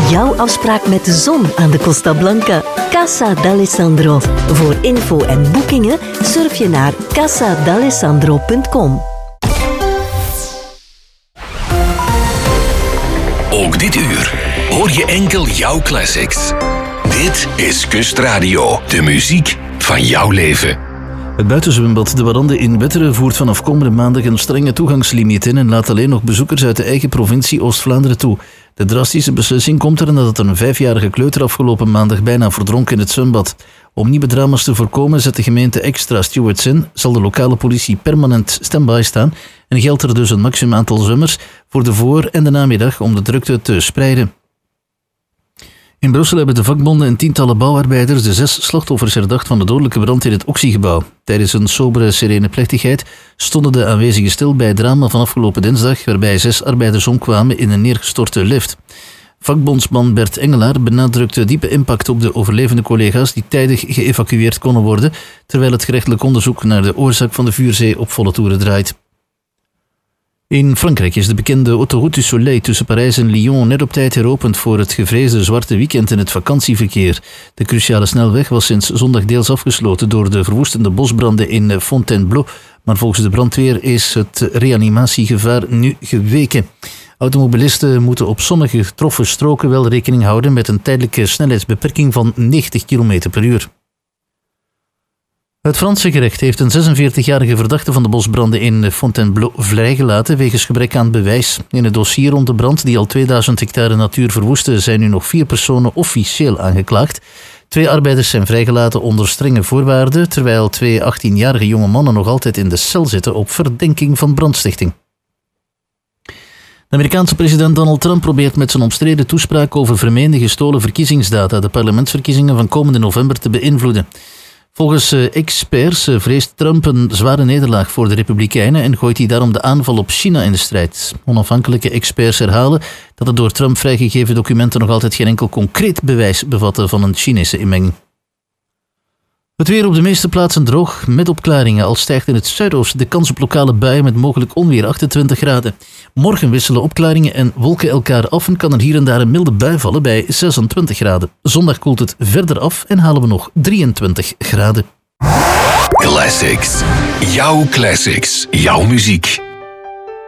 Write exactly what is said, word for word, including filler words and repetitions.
jouw afspraak met de zon aan de Costa Blanca. Casa d'Alessandro. Voor info en boekingen surf je naar casa d'alessandro punt com. Ook dit uur hoor je enkel jouw classics. Dit is Kustradio, de muziek van jouw leven. Het buitenzwembad De Warande in Wetteren voert vanaf komende maandag een strenge toegangslimiet in en laat alleen nog bezoekers uit de eigen provincie Oost-Vlaanderen toe. De drastische beslissing komt er nadat een vijfjarige kleuter afgelopen maandag bijna verdronk in het zwembad. Om nieuwe drama's te voorkomen zet de gemeente extra stewards in, zal de lokale politie permanent stand-by staan en geldt er dus een maximum aantal zwemmers voor de voor- en de namiddag om de drukte te spreiden. In Brussel hebben de vakbonden en tientallen bouwarbeiders de zes slachtoffers herdacht van de dodelijke brand in het Oxygebouw. Tijdens een sobere serene plechtigheid stonden de aanwezigen stil bij het drama van afgelopen dinsdag, waarbij zes arbeiders omkwamen in een neergestorte lift. Vakbondsman Bert Engelaar benadrukte diepe impact op de overlevende collega's die tijdig geëvacueerd konden worden, terwijl het gerechtelijk onderzoek naar de oorzaak van de vuurzee op volle toeren draait. In Frankrijk is de bekende Autoroute du Soleil tussen Parijs en Lyon net op tijd heropend voor het gevreesde zwarte weekend in het vakantieverkeer. De cruciale snelweg was sinds zondag deels afgesloten door de verwoestende bosbranden in Fontainebleau, maar volgens de brandweer is het reanimatiegevaar nu geweken. Automobilisten moeten op sommige getroffen stroken wel rekening houden met een tijdelijke snelheidsbeperking van negentig kilometer per uur. Het Franse gerecht heeft een zesenveertigjarige verdachte van de bosbranden in Fontainebleau vrijgelaten wegens gebrek aan bewijs. In het dossier rond de brand die al tweeduizend hectare natuur verwoestte zijn nu nog vier personen officieel aangeklaagd. Twee arbeiders zijn vrijgelaten onder strenge voorwaarden, terwijl twee achttienjarige jonge mannen nog altijd in de cel zitten op verdenking van brandstichting. De Amerikaanse president Donald Trump probeert met zijn omstreden toespraak over vermeende gestolen verkiezingsdata de parlementsverkiezingen van komende november te beïnvloeden. Volgens experts vreest Trump een zware nederlaag voor de Republikeinen en gooit hij daarom de aanval op China in de strijd. Onafhankelijke experts herhalen dat de door Trump vrijgegeven documenten nog altijd geen enkel concreet bewijs bevatten van een Chinese inmenging. Het weer op de meeste plaatsen droog, met opklaringen, al stijgt in het zuidoosten de kans op lokale buien met mogelijk onweer achtentwintig graden. Morgen wisselen opklaringen en wolken elkaar af en kan er hier en daar een milde bui vallen bij zesentwintig graden. Zondag koelt het verder af en halen we nog drieëntwintig graden. Classics. Jouw classics. Jouw muziek.